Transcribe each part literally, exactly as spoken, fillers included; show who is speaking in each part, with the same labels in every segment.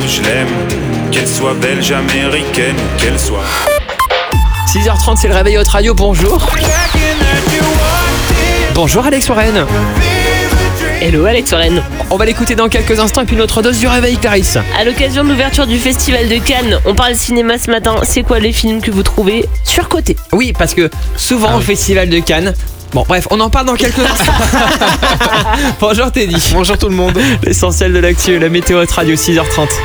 Speaker 1: je l'aime. Qu'elle soit belge, américaine, qu'elle soit.
Speaker 2: six heures trente, c'est le réveil Hot Radio, bonjour. Bonjour Alex Warren.
Speaker 3: Hello Alex Warren.
Speaker 2: On va l'écouter dans quelques instants et puis notre dose du réveil, Clarisse.
Speaker 3: À l'occasion de l'ouverture du Festival de Cannes, on parle cinéma ce matin. C'est quoi les films que vous trouvez surcotés?
Speaker 2: Oui, parce que souvent
Speaker 3: Ah
Speaker 2: au
Speaker 3: oui.
Speaker 2: Festival de Cannes... Bon bref, on en parle dans quelques instants. Bonjour Teddy.
Speaker 4: Bonjour tout le monde.
Speaker 2: L'essentiel de l'actu, la météo Hot Radio, six heures trente.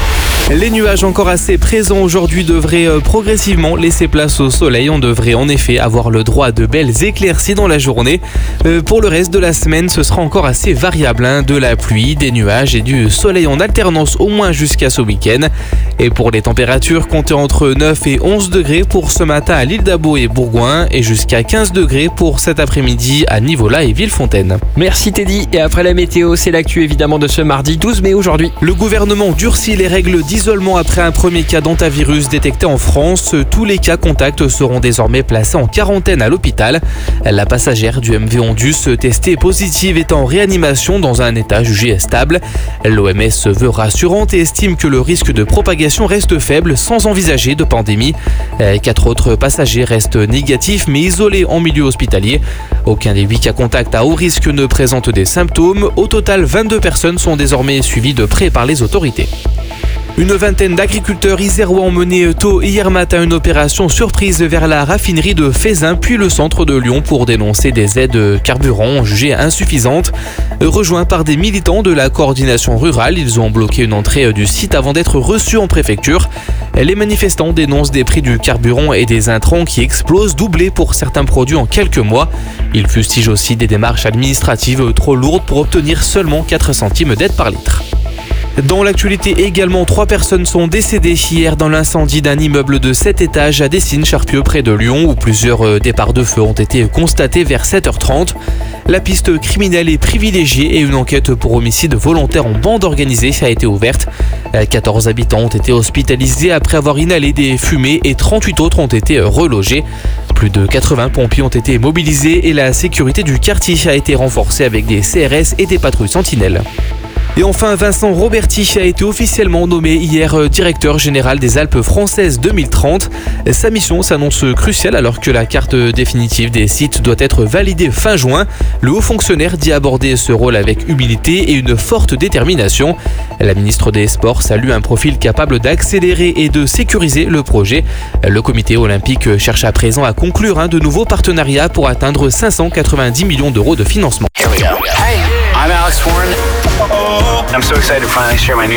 Speaker 4: Les nuages encore assez présents aujourd'hui devraient euh, progressivement laisser place au soleil. On devrait en effet avoir le droit à de belles éclaircies dans la journée. Euh, pour le reste de la semaine, ce sera encore assez variable. Hein, de la pluie, des nuages et du soleil en alternance au moins jusqu'à ce week-end. Et pour les températures, comptez entre neuf et onze degrés pour ce matin à l'île d'Abo et Bourgoin et jusqu'à quinze degrés pour cet après-midi à Nivola et Villefontaine.
Speaker 2: Merci Teddy. Et après la météo, c'est l'actu évidemment de ce mardi douze mai aujourd'hui.
Speaker 4: Le gouvernement durcit les règles d'isolement après un premier cas d'hantavirus détecté en France. Tous les cas contacts seront désormais placés en quarantaine à l'hôpital. La passagère du M V Ondus testée positive est en réanimation dans un état jugé stable. L'O M S se veut rassurante et estime que le risque de propagation reste faible sans envisager de pandémie. Quatre autres passagers restent négatifs mais isolés en milieu hospitalier. Aucun des huit cas contacts à haut risque ne présente des symptômes. Au total, vingt-deux personnes sont désormais suivies de près par les autorités. Une vingtaine d'agriculteurs isérois ont mené tôt hier matin une opération surprise vers la raffinerie de Fézin puis le centre de Lyon pour dénoncer des aides carburant jugées insuffisantes. Rejoints par des militants de la coordination rurale, ils ont bloqué une entrée du site avant d'être reçus en préfecture. Les manifestants dénoncent des prix du carburant et des intrants qui explosent, doublés pour certains produits en quelques mois. Ils fustigent aussi des démarches administratives trop lourdes pour obtenir seulement quatre centimes d'aide par litre. Dans l'actualité également, trois personnes sont décédées hier dans l'incendie d'un immeuble de sept étages à Dessines-Charpieu près de Lyon où plusieurs départs de feu ont été constatés vers sept heures trente. La piste criminelle est privilégiée et une enquête pour homicide volontaire en bande organisée a été ouverte. quatorze habitants ont été hospitalisés après avoir inhalé des fumées et trente-huit autres ont été relogés. Plus de quatre-vingts pompiers ont été mobilisés et la sécurité du quartier a été renforcée avec des C R S et des patrouilles sentinelles. Et enfin, Vincent Roberti a été officiellement nommé hier directeur général des Alpes françaises deux mille trente. Sa mission s'annonce cruciale alors que la carte définitive des sites doit être validée fin juin. Le haut fonctionnaire dit aborder ce rôle avec humilité et une forte détermination. La ministre des Sports salue un profil capable d'accélérer et de sécuriser le projet. Le comité olympique cherche à présent à conclure un de nouveaux partenariats pour atteindre cinq cent quatre-vingt-dix millions d'euros de financement.
Speaker 5: Here we go. Hey, I'm Alex Warren. I'm so excited to finally share my new